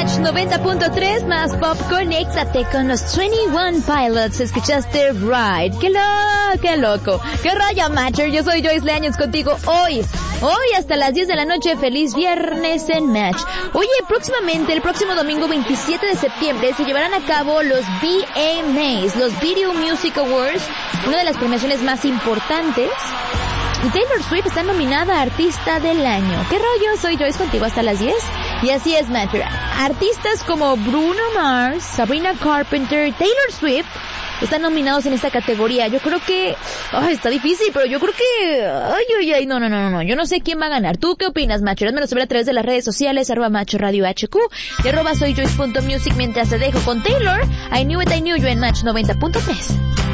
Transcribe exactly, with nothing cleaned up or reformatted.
Match noventa punto tres más pop. Conéctate con los veintiuno Pilots. Escuchaste Ride. ¡Qué loco! ¡Qué loco! ¡Qué rollo, Matcher! Yo soy Joyce Leaños contigo hoy. Hoy hasta las diez de la noche. Feliz viernes en Match. Oye, próximamente, el próximo domingo veintisiete de septiembre, se llevarán a cabo los V M As, los Video Music Awards, una de las premiaciones más importantes. Y Taylor Swift está nominada a Artista del Año. ¿Qué rollo? Soy Joyce contigo hasta las diez. Y así es, Matcher. Artistas como Bruno Mars, Sabrina Carpenter, Taylor Swift están nominados en esta categoría. Yo creo que... Ay, está difícil, pero yo creo que... Ay, ay, ay, no, no, no, no. Yo no sé quién va a ganar. ¿Tú qué opinas, Matcher? Házmelo saber a través de las redes sociales, arroba Match Radio H Q y arroba soy Joyce punto music. Mientras te dejo con Taylor, I Knew It, I Knew You en Match noventa punto tres.